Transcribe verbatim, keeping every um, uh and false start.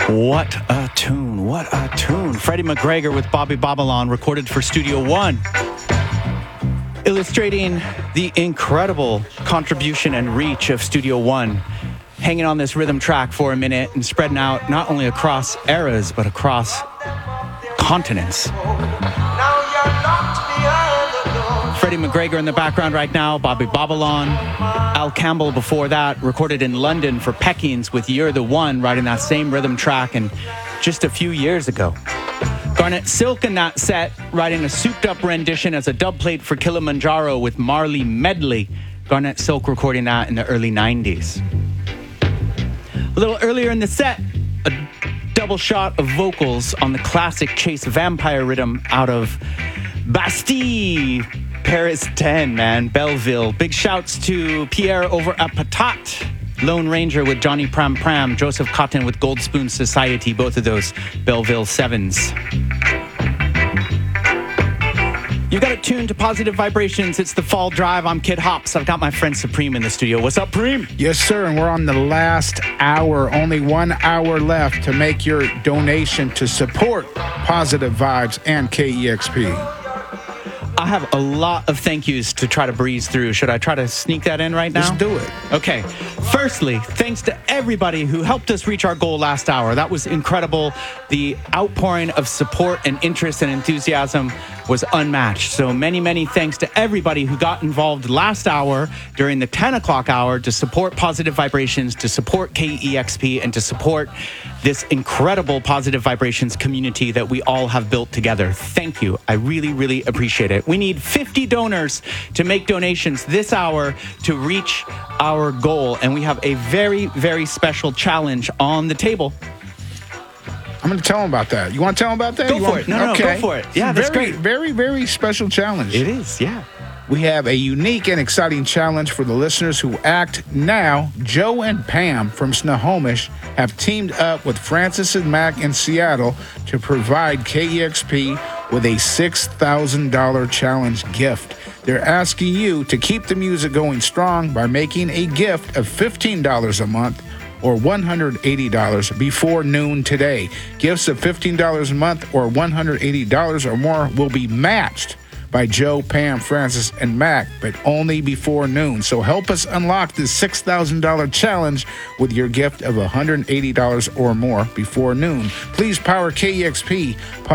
What a tune, what a tune. Freddie McGregor with Bobby Babylon, recorded for Studio One. Illustrating the incredible contribution and reach of Studio One. Hanging on this rhythm track for a minute and spreading out not only across eras, but across continents. Freddie McGregor in the background right now, Bobby Babylon. Al Campbell before that, recorded in London for Peckings with You're the One, writing that same rhythm track and just a few years ago. Garnet Silk in that set, writing a souped-up rendition as a dubplate for Kilimanjaro with Marley Medley. Garnet Silk recording that in the early nineties. A little earlier in the set, a double shot of vocals on the classic Chase Vampire rhythm out of Bastille, Paris ten, man, Belleville. Big shouts to Pierre over at Patat, Lone Ranger with Johnny Pram Pram, Joseph Cotton with Gold Spoon Society, both of those Belleville sevens. You got it tuned to Positive Vibrations. It's the Fall Drive. I'm Kid Hops. I've got my friend Supreme in the studio. What's up, Preem? Yes, sir, and we're on the last hour. Only one hour left to make your donation to support Positive Vibes and K E X P. I have a lot of thank yous to try to breeze through. Should I try to sneak that in right now? Let's do it. Okay. Firstly, thanks to everybody who helped us reach our goal last hour. That was incredible. The outpouring of support and interest and enthusiasm was unmatched. So many, many thanks to everybody who got involved last hour during the ten o'clock hour to support Positive Vibrations, to support K E X P, and to support this incredible Positive Vibrations community that we all have built together. Thank you. I really, really appreciate it. We need fifty donors to make donations this hour to reach our goal. And we have a very, very special challenge on the table. I'm going to tell them about that. You want to tell them about that? Go you for want... it. No, no, okay. no, go for it. Yeah, that's very, great. Very, very special challenge. It is, yeah. We have a unique and exciting challenge for the listeners who act now. Joe and Pam from Snohomish have teamed up with Francis and Mac in Seattle to provide K E X P with a six thousand dollars challenge gift. They're asking you to keep the music going strong by making a gift of fifteen dollars a month or one hundred eighty dollars before noon today. Gifts of fifteen dollars a month or one hundred eighty dollars or more will be matched by Joe, Pam, Francis, and Mac, but only before noon. So help us unlock this six thousand dollars challenge with your gift of one hundred eighty dollars or more before noon. Please power K E X P.